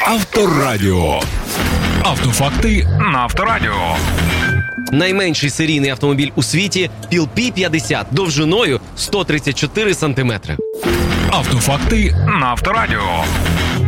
Авторадіо. Автофакти на Авторадіо. Найменший серійний автомобіль у світі – Pil P50 довжиною 134 см. Автофакти на Авторадіо.